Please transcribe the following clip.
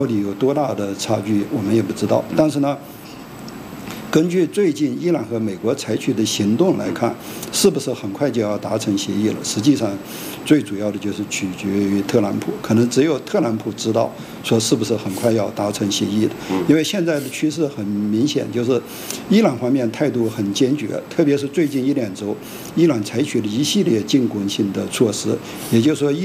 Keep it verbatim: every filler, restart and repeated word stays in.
到底有多大的差距，我们也不知道。但是呢，根据最近伊朗和美国采取的行动来看，是不是很快就要达成协议了？实际上，最主要的就是取决于特朗普，可能只有特朗普知道说是不是很快要达成协议的。因为现在的趋势很明显，就是伊朗方面态度很坚决，特别是最近一两周，伊朗采取了一系列进攻性的措施，也就是说，伊